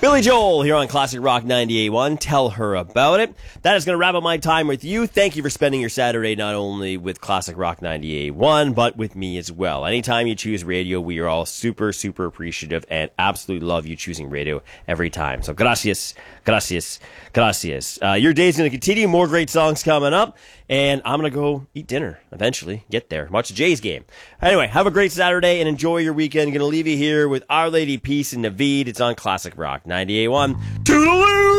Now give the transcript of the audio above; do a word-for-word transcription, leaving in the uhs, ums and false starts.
Billy Joel here on Classic Rock ninety-eight point one. Tell her about it. That is going to wrap up my time with you. Thank you for spending your Saturday not only with Classic Rock ninety-eight point one, but with me as well. Anytime you choose radio, we are all super, super appreciative and absolutely love you choosing radio every time. So gracias, gracias, gracias. Uh, your day's going to continue. More great songs coming up. And I'm going to go eat dinner eventually. Get there. Watch the Jays game. Anyway, have a great Saturday and enjoy your weekend. Going to leave you here with Our Lady Peace and Naveed. It's on Classic Rock ninety-eight point one. Toodaloo!